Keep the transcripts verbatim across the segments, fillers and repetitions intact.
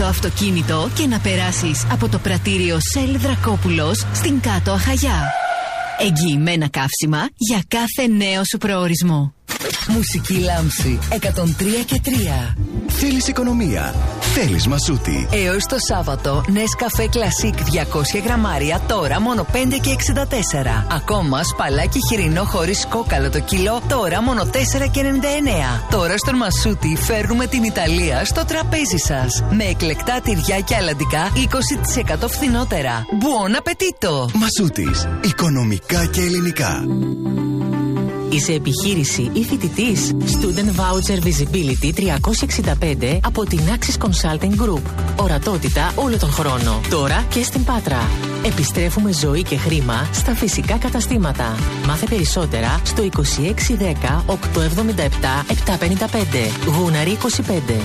το αυτοκίνητο και να περάσεις από το πρατήριο Shell Δρακόπουλος στην Κάτω Αχαγιά. Εγγυημένα καύσιμα για κάθε νέο σου προορισμό. Μουσική Λάμψη εκατόν τρία και τρία. Θέλεις οικονομία? Θέλεις Μασούτη? Έως το Σάββατο, Nescafé Classic διακόσια γραμμάρια τώρα μόνο πέντε και εξήντα τέσσερα. Ακόμα σπαλάκι χοιρινό χωρίς κόκαλο το κιλό τώρα μόνο τέσσερα και ενενήντα εννέα. Τώρα στον Μασούτη φέρνουμε την Ιταλία στο τραπέζι σας. Με εκλεκτά τυριά και αλαντικά είκοσι τοις εκατό φθηνότερα. Buon appetito! Μασούτης. Οικονομικά και ελληνικά. Είσαι επιχείρηση ή φοιτητής? Student Voucher Visibility τριακόσια εξήντα πέντε από την Axis Consulting Group. Ορατότητα όλο τον χρόνο. Τώρα και στην Πάτρα. Επιστρέφουμε ζωή και χρήμα στα φυσικά καταστήματα. Μάθε περισσότερα στο είκοσι έξι δέκα οκτακόσια εβδομήντα επτά επτακόσια πενήντα πέντε. Γούναρη είκοσι πέντε.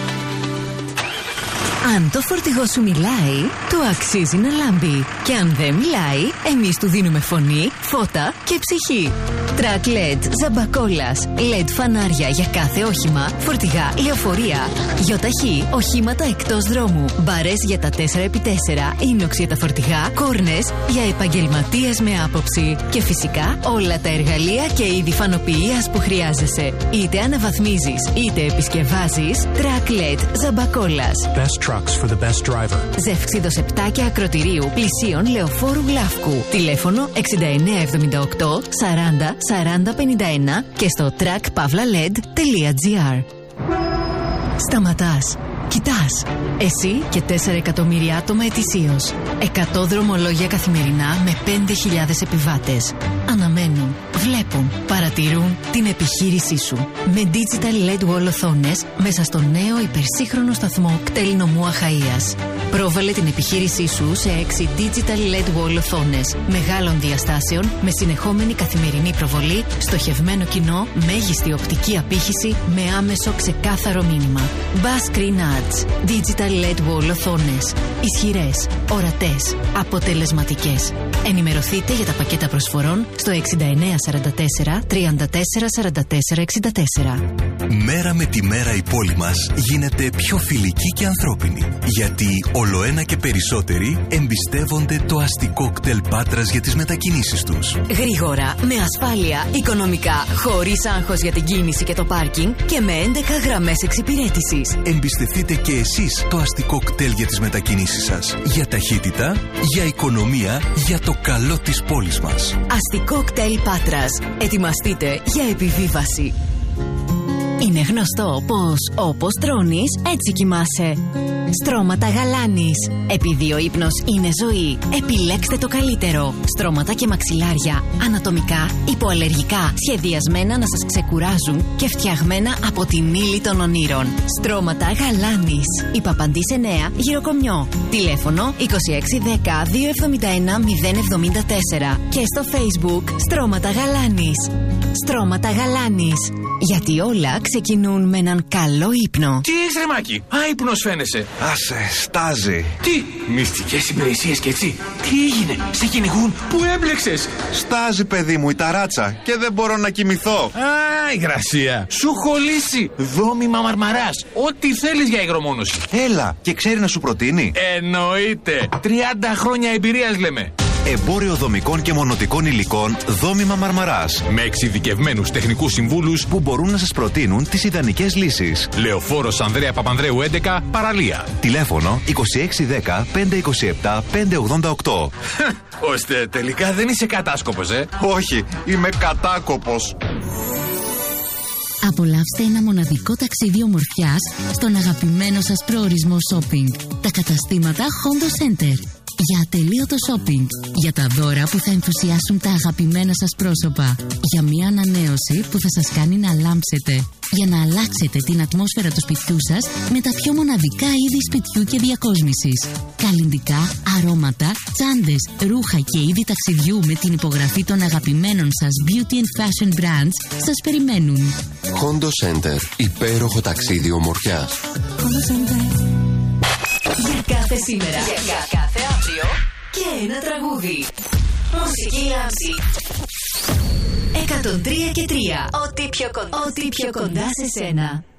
Αν το φορτηγό σου μιλάει, του αξίζει να λάμπει. Και αν δεν μιλάει, εμείς του δίνουμε φωνή, φώτα και ψυχή. Track ελ ι ντι Ζαμπακόλας. ελ ι ντι φανάρια για κάθε όχημα, φορτηγά, λεωφορεία. Γιοταχή, οχήματα εκτός δρόμου. Μπαρές για τα τέσσερα επί τέσσερα, ίνοξ για τα φορτηγά, κόρνες για επαγγελματίες με άποψη. Και φυσικά όλα τα εργαλεία και είδη φανοποιίας που χρειάζεσαι. Είτε αναβαθμίζεις, είτε επισκευάζεις. Track ελ ι ντι Ζαμπακόλας. For the best driver. Ζεύξιδος επτά και ακροτηρίου πλησίων Λεωφόρου Γλαύκου. Τηλέφωνο εξήντα εννέα εβδομήντα οκτώ σαράντα σαράντα πενήντα ένα και στο track pavla l e d τελεία g r. Σταματάς. Κοιτάς. Εσύ και τέσσερα εκατομμύρια άτομα ετησίως. εκατό δρομολόγια καθημερινά με πέντε χιλιάδες επιβάτες. Αναμένουν, βλέπουν, παρατηρούν την επιχείρησή σου. Με Digital ελ ι ντι Wall οθόνες μέσα στο νέο υπερσύγχρονο σταθμό κτέλ νομού Αχαΐας. Πρόβαλε την επιχείρησή σου σε έξι Digital ελ ι ντι Wall οθόνες μεγάλων διαστάσεων με συνεχόμενη καθημερινή προβολή, στοχευμένο κοινό, μέγιστη οπτική απήχηση με άμεσο ξεκάθαρο μήνυμα. Bass Screen Ads. Digital ελ ι ντι Wall οθόνες. Ισχυρές, ορατές, αποτελεσματικές. Ενημερωθείτε για τα πακέτα προσφορών στο εξήντα εννέα σαράντα τέσσερα τριάντα τέσσερα σαράντα τέσσερα εξήντα τέσσερα. Μέρα με τη μέρα η πόλη μας γίνεται πιο φιλική και ανθρώπινη. Γιατί ολοένα και περισσότεροι εμπιστεύονται το αστικό κτέλ Πάτρας για τις μετακινήσεις τους. Γρήγορα, με ασφάλεια, οικονομικά, χωρίς άγχος για την κίνηση και το πάρκινγκ και με έντεκα γραμμές εξυπηρέτησης. Εμπιστευτείτε και εσείς το αστικό κτέλ για τις μετακινήσεις σας. Για ταχύτητα, για οικονομία, για το καλό της πόλης μας. Αστικό κτέλ Πάτρας. Ετοιμαστείτε για επιβίβαση. Είναι γνωστό πως όπως τρώνεις έτσι κοιμάσαι. Στρώματα γαλάνης. Επειδή ο ύπνος είναι ζωή, επιλέξτε το καλύτερο. Στρώματα και μαξιλάρια, ανατομικά, υποαλλεργικά, σχεδιασμένα να σας ξεκουράζουν και φτιαγμένα από την ύλη των ονείρων. Στρώματα γαλάνης. Η Παπαντής εννέα, Γυροκομιό. Τηλέφωνο είκοσι έξι δέκα δύο εβδομήντα ένα μηδέν εβδομήντα τέσσερα και στο Facebook Στρώματα γαλάνης. Στρώματα γαλάνης. Γιατί όλα ξεκινούν με έναν καλό ύπνο. Τι έχεις ρε Μάκη, άϊπνος φαίνεσαι. Άσε, στάζει. Τι, μυστικές υπηρεσίες και έτσι. Τι έγινε, σε κυνηγούν, πού έμπλεξες. Στάζει παιδί μου η ταράτσα και δεν μπορώ να κοιμηθώ. Α, υγρασία. Σου έχω λύσει. Δόμημα Μαρμαράς. Ό,τι θέλεις για υγρομόνωση. Έλα, και ξέρει να σου προτείνει. Εννοείται. τριάντα χρόνια εμπειρίας λέμε. Εμπόριο δομικών και μονοτικών υλικών Δόμημα Μαρμαράς. Με εξειδικευμένους τεχνικούς συμβούλους που μπορούν να σας προτείνουν τις ιδανικές λύσεις. Λεωφόρος Ανδρέα Παπανδρέου έντεκα, Παραλία. Τηλέφωνο είκοσι έξι δέκα πεντακόσια είκοσι επτά πεντακόσια ογδόντα οκτώ. Ώστε τελικά δεν είσαι κατάσκοπος, ε. Όχι, είμαι κατάκοπος. Απολαύστε ένα μοναδικό ταξίδι ομορφιάς στον αγαπημένο σας προορισμό shopping. Τα καταστήματα Hondo Center. Για ατελείωτο shopping. Για τα δώρα που θα ενθουσιάσουν τα αγαπημένα σας πρόσωπα. Για μια ανανέωση που θα σας κάνει να λάμψετε. Για να αλλάξετε την ατμόσφαιρα του σπιτιού σας με τα πιο μοναδικά είδη σπιτιού και διακόσμησης. Καλλυντικά, αρώματα, τσάντες, ρούχα και είδη ταξιδιού με την υπογραφή των αγαπημένων σας beauty and fashion brands σας περιμένουν. Hondo Center. Υπέροχο ταξίδι ομορφιάς. Hondo Center. Για κάθε σήμερα, για κάθε αύριο και ένα τραγούδι. Μουσική Λάμψη εκατόν τρία και τρία. Ό,τι πιο κοντά, Ό,τι πιο κοντά σε σένα.